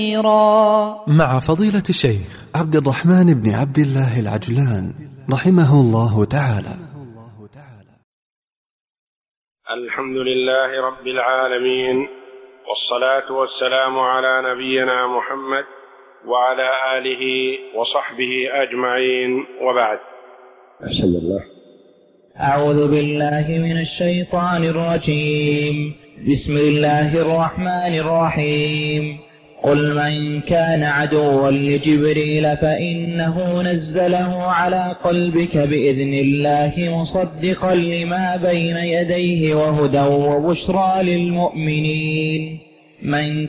مع فضيلة الشيخ عبد الرحمن بن عبد الله العجلان رحمه الله تعالى. الحمد لله رب العالمين، والصلاة والسلام على نبينا محمد وعلى آله وصحبه أجمعين، وبعد. أحسن الله. أعوذ بالله من الشيطان الرجيم. بسم الله الرحمن الرحيم. قل من كان عدوا لجبريل فإنه نزله على قلبك بإذن الله مصدقا لما بين يديه وهدى وبشرى للمؤمنين. من